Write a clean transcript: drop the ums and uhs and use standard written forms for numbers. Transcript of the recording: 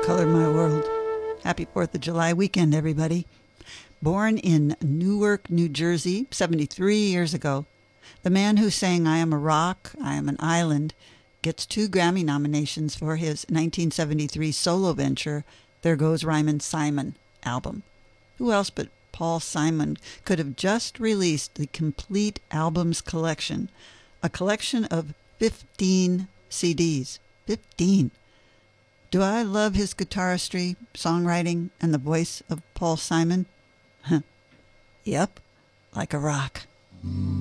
Color my world. Happy 4th of July weekend, everybody. Born in Newark, New Jersey, 73 years ago, the man who sang I Am a Rock, I Am an Island gets 2 Grammy nominations for his 1973 solo venture, There Goes Rhymin' Simon album. Who else but Paul Simon could have just released the complete albums collection, a collection of 15 CDs. 15. Do I love his guitaristry, songwriting, and the voice of Paul Simon? Yep, like a rock.